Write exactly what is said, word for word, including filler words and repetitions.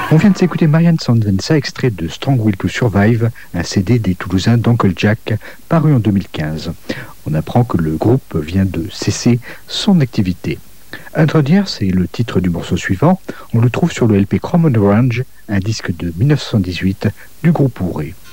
On vient de s'écouter Marianne Sandenza, extrait de Strong Will to Survive, un C D des Toulousains d'Uncle Jack, paru en deux mille quinze. On apprend que le groupe vient de cesser son activité. Hundred Years, c'est le titre du morceau suivant. On le trouve sur le L P Chrome and Orange, un disque de mille neuf cent soixante-dix-huit du groupe Ouré.